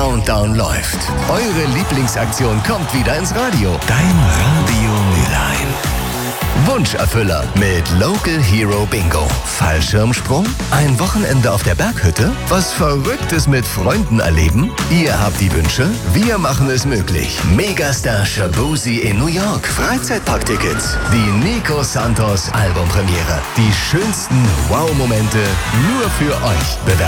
Countdown läuft. Eure Lieblingsaktion kommt wieder ins Radio. Dein Radio Mülheim. Wunscherfüller mit Local Hero Bingo. Fallschirmsprung? Ein Wochenende auf der Berghütte? Was Verrücktes mit Freunden erleben? Ihr habt die Wünsche, wir machen es möglich. Megastar Shaboozey in New York. Freizeitparktickets. Die Nico Santos Albumpremiere. Die schönsten Wow-Momente nur für euch.